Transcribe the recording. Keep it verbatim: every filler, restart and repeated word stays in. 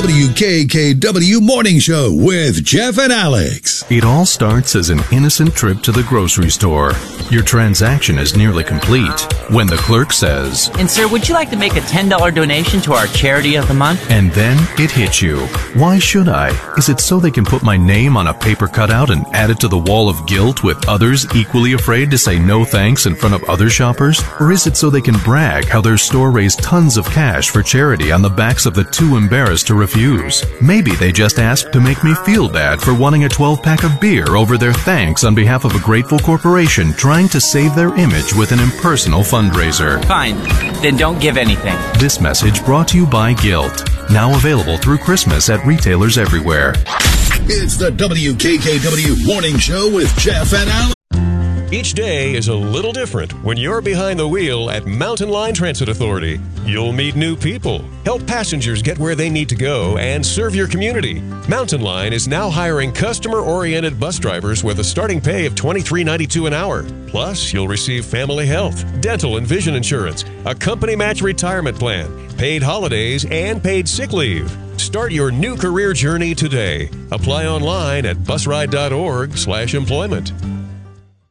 W K K W Morning Show with Jeff and Alex. It all starts as an innocent trip to the grocery store. Your transaction is nearly complete when the clerk says, "And sir, would you like to make a ten dollars donation to our charity of the month?" And then it hits you. Why should I? Is it so they can put my name on a paper cutout and add it to the wall of guilt with others equally afraid to say no thanks in front of other shoppers? Or is it so they can brag how their store raised tons of cash for charity on the backs of the too embarrassed to refuse? Maybe they just asked to make me feel bad for wanting a twelve-pack of beer over their thanks on behalf of a grateful corporation trying to save their image with an impersonal fundraiser. Fine, then don't give anything. This message brought to you by Guilt. Now available through Christmas at retailers everywhere. It's the W K K W Morning Show with Jeff and Alex. Each day is a little different when you're behind the wheel at Mountain Line Transit Authority. You'll meet new people, help passengers get where they need to go, and serve your community. Mountain Line is now hiring customer-oriented bus drivers with a starting pay of twenty-three ninety-two an hour. Plus, you'll receive family health, dental and vision insurance, a company match retirement plan, paid holidays, and paid sick leave. Start your new career journey today. Apply online at busride dot org slash employment.